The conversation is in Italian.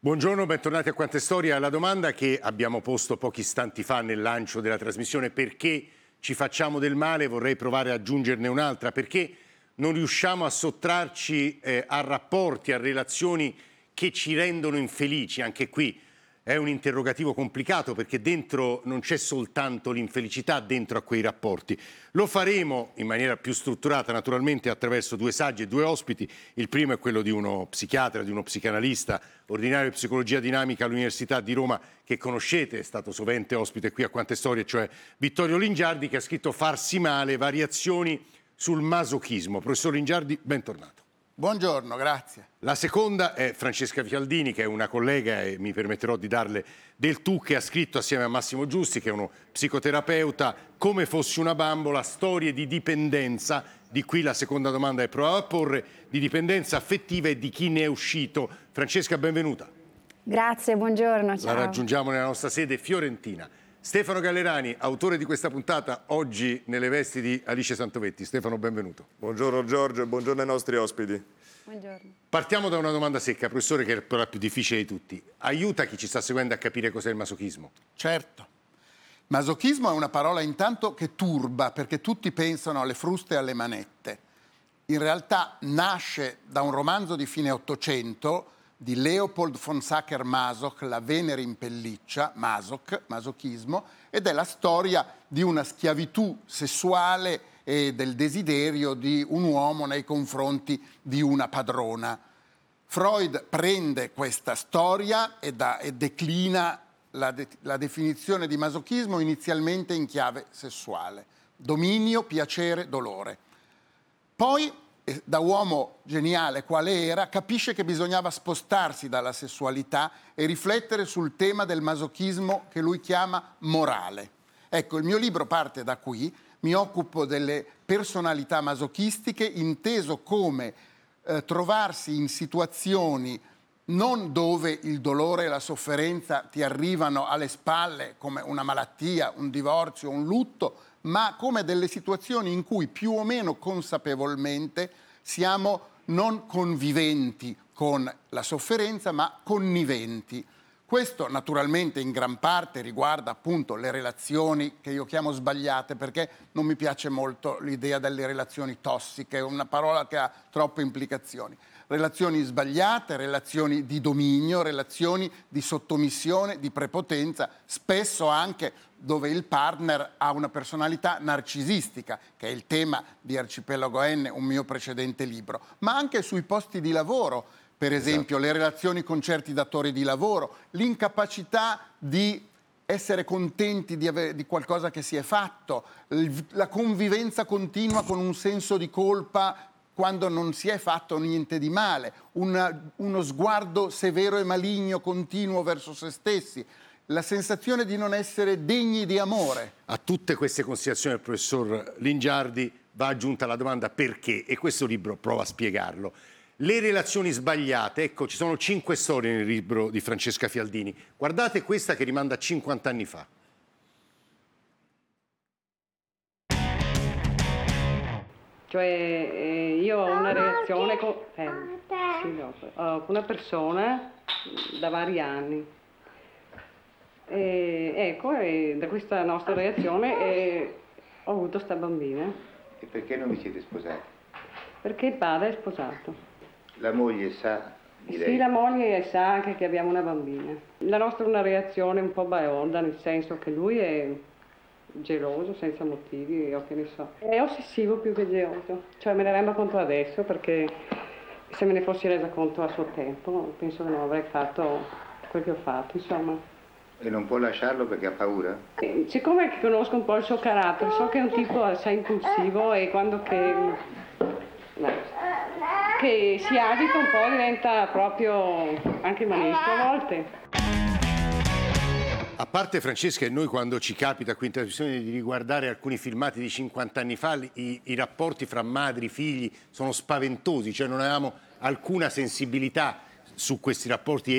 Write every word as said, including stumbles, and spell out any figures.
Buongiorno, bentornati a Quante Storie. La domanda che abbiamo posto pochi istanti fa nel lancio della trasmissione: perché ci facciamo del male? Vorrei provare ad aggiungerne un'altra: perché non riusciamo a sottrarci eh, a rapporti, a relazioni che ci rendono infelici? Anche qui è un interrogativo complicato, perché dentro non c'è soltanto l'infelicità dentro a quei rapporti. Lo faremo in maniera più strutturata, naturalmente, attraverso due saggi e due ospiti. Il primo è quello di uno psichiatra, di uno psicanalista, ordinario di psicologia dinamica all'Università di Roma, che conoscete, è stato sovente ospite qui a Quante Storie, cioè Vittorio Lingiardi, che ha scritto Farsi male, variazioni sul masochismo. Professor Lingiardi, bentornato. Buongiorno, grazie. La seconda è Francesca Fialdini, che è una collega, e mi permetterò di darle del tu, che ha scritto assieme a Massimo Giusti, che è uno psicoterapeuta, Come fossi una bambola, storie di dipendenza. Di qui la seconda domanda che provavo a porre, di dipendenza affettiva e di chi ne è uscito. Francesca, benvenuta. Grazie, buongiorno. Ciao. La raggiungiamo nella nostra sede fiorentina. Stefano Gallerani, autore di questa puntata, oggi nelle vesti di Alice Santovetti. Stefano, benvenuto. Buongiorno Giorgio e buongiorno ai nostri ospiti. Buongiorno. Partiamo da una domanda secca, professore, che è però la più difficile di tutti. Aiuta chi ci sta seguendo a capire cos'è il masochismo? Certo. Masochismo è una parola intanto che turba, perché tutti pensano alle fruste e alle manette. In realtà nasce da un romanzo di fine Ottocento di Leopold von Sacher-Masoch, La Venere in pelliccia, Masoch, masochismo, ed è la storia di una schiavitù sessuale e del desiderio di un uomo nei confronti di una padrona. Freud prende questa storia e, da, e declina la, de, la definizione di masochismo inizialmente in chiave sessuale: dominio, piacere, dolore. Poi, da uomo geniale quale era, capisce che bisognava spostarsi dalla sessualità e riflettere sul tema del masochismo che lui chiama morale. Ecco, il mio libro parte da qui. Mi occupo delle personalità masochistiche, inteso come eh, trovarsi in situazioni non dove il dolore e la sofferenza ti arrivano alle spalle come una malattia, un divorzio, un lutto, ma come delle situazioni in cui più o meno consapevolmente siamo non conviventi con la sofferenza, ma conniventi. Questo naturalmente in gran parte riguarda appunto le relazioni che io chiamo sbagliate, perché non mi piace molto l'idea delle relazioni tossiche, è una parola che ha troppe implicazioni. Relazioni sbagliate, relazioni di dominio, relazioni di sottomissione, di prepotenza, spesso anche dove il partner ha una personalità narcisistica, che è il tema di Arcipelago N, un mio precedente libro, ma anche sui posti di lavoro. Per esempio, esatto, le relazioni con certi datori di lavoro, l'incapacità di essere contenti di, avere, di qualcosa che si è fatto, la convivenza continua con un senso di colpa quando non si è fatto niente di male, una, uno sguardo severo e maligno continuo verso se stessi, la sensazione di non essere degni di amore. A tutte queste considerazioni del professor Lingiardi va aggiunta la domanda perché, e questo libro prova a spiegarlo. Le relazioni sbagliate, ecco, ci sono cinque storie nel libro di Francesca Fialdini. Guardate questa che rimanda a cinquanta anni fa. Cioè, eh, io ho una relazione con, eh, sì, dopo, uh, con una persona da vari anni. E, ecco, e da questa nostra relazione eh, ho avuto sta bambina. E perché non vi siete sposati? Perché il padre è sposato. La moglie sa di lei? Sì, la moglie sa anche che abbiamo una bambina. La nostra è una reazione un po' baionda, nel senso che lui è geloso senza motivi, o che ne so. È ossessivo più che geloso. Cioè me ne rendo conto adesso, perché se me ne fossi resa conto a suo tempo, penso che non avrei fatto quel che ho fatto, insomma. E non può lasciarlo perché ha paura? Eh, siccome conosco un po' il suo carattere, so che è un tipo assai impulsivo e quando che... No. che si agita un po' diventa proprio anche manesco a volte. A parte, Francesca, e noi quando ci capita qui in televisione di riguardare alcuni filmati di cinquanta anni fa, i, i rapporti fra madri e figli sono spaventosi, cioè non avevamo alcuna sensibilità su questi rapporti